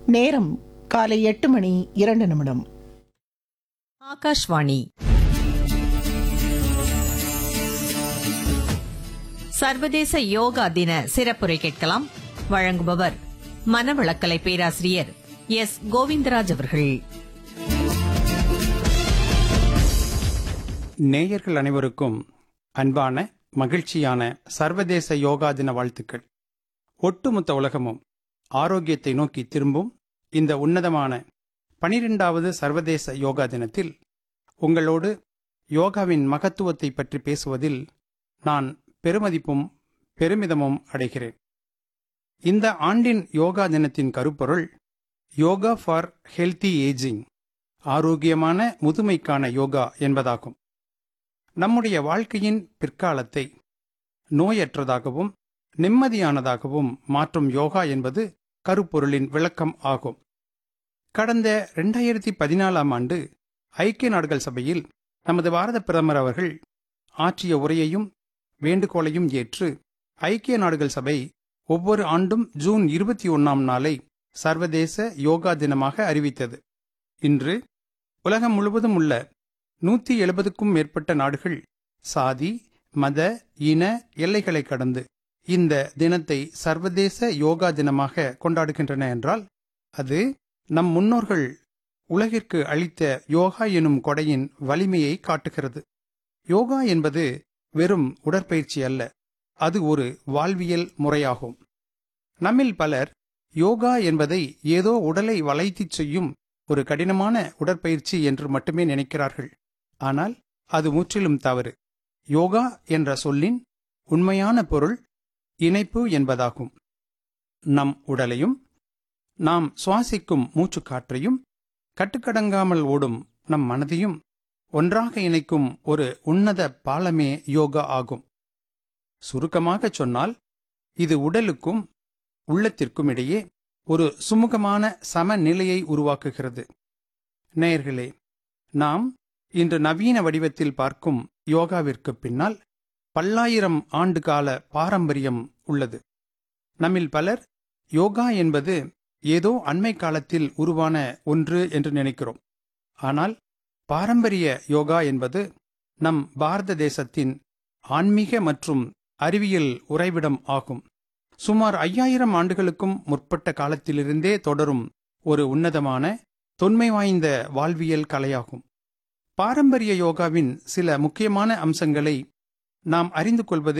நேரம் காலை 8:02. ஆகாஷ்வாணி. சர்வதேச யோகா தின சிறப்புரை கேட்கலாம். வழங்குபவர் மனவளக்கலை பேராசிரியர் எஸ். கோவிந்தராஜ் அவர்கள். நேயர்கள் அனைவருக்கும் அன்பான மகிழ்ச்சியான சர்வதேச யோகா தின வாழ்த்துக்கள். ஒட்டுமொத்த உலகமும் ஆரோக்கியத்தை நோக்கி திரும்பும் இந்த உன்னதமான 12வது சர்வதேச யோகா தினத்தில் உங்களோடு யோகாவின் மகத்துவத்தை பற்றி பேசுவதில் நான் பெருமதிப்பும் பெருமிதமும் அடைகிறேன். இந்த ஆண்டின் யோகா தினத்தின் கருப்பொருள் யோகா ஃபார் ஹெல்தி ஏஜிங், ஆரோக்கியமான முதுமைக்கான யோகா என்பதாகும். நம்முடைய வாழ்க்கையின் பிற்காலத்தை நோயற்றதாகவும் நிம்மதியானதாகவும் மாற்றும் யோகா என்பது கருப்பொருளின் விளக்கம் ஆகும். கடந்த 2014ஆம் ஆண்டு ஐக்கிய நாடுகள் சபையில் நமது பாரத பிரதமர் அவர்கள் ஆற்றிய உரையையும் வேண்டுகோளையும் ஏற்று ஐக்கிய நாடுகள் சபை ஒவ்வொரு ஆண்டும் ஜூன் 21ஆம் நாளை சர்வதேச யோகா தினமாக அறிவித்தது. இன்று உலகம் முழுவதும் உள்ள 170க்கும் மேற்பட்ட நாடுகள் சாதி, மத, இன எல்லைகளை கடந்து இந்த தினத்தை சர்வதேச யோகா தினமாக கொண்டாடுகின்றன என்றால் அது நம் முன்னோர்கள் உலகிற்கு அளித்த யோகா எனும் கொடையின் வலிமையை காட்டுகிறது. யோகா என்பது வெறும் உடற்பயிற்சி அல்ல, அது ஒரு வாழ்வியல் முறையாகும். நம்மில் பலர் யோகா என்பதை ஏதோ உடலை வளைத்துச் செய்யும் ஒரு கடினமான உடற்பயிற்சி என்று மட்டுமே நினைக்கிறார்கள். ஆனால் அது முற்றிலும் தவறு. யோகா என்ற சொல்லின் உண்மையான பொருள் இணைப்பு என்பதாகும். நம் உடலையும் நாம் சுவாசிக்கும் மூச்சுக்காற்றையும் கட்டுக்கடங்காமல் ஓடும் நம் மனதையும் ஒன்றாக இணைக்கும் ஒரு உன்னத பாலமே யோகா ஆகும். சுருக்கமாக சொன்னால் இது உடலுக்கும் உள்ளத்திற்கும் இடையே ஒரு சுமூகமான சமநிலையை உருவாக்குகிறது. நேயர்களே, நாம் இன்று நவீன வடிவத்தில் பார்க்கும் யோகாவிற்கு பின்னால் பல்லாயிரம் ஆண்டு கால பாரம்பரியம் உள்ளது. நம்மில் பலர் யோகா என்பது ஏதோ அண்மை காலத்தில் உருவான ஒன்று என்று நினைக்கிறோம். ஆனால் பாரம்பரிய யோகா என்பது நம் பாரத தேசத்தின் ஆன்மீக மற்றும் அறிவியல் உறைவிடம் ஆகும். சுமார் 5000 ஆண்டுகளுக்கும் முற்பட்ட காலத்திலிருந்தே தொடரும் ஒரு உன்னதமான தொன்மை வாய்ந்த வாழ்வியல் கலையாகும். பாரம்பரிய யோகாவின் சில முக்கியமான அம்சங்களை நாம் அறிந்து கொள்வது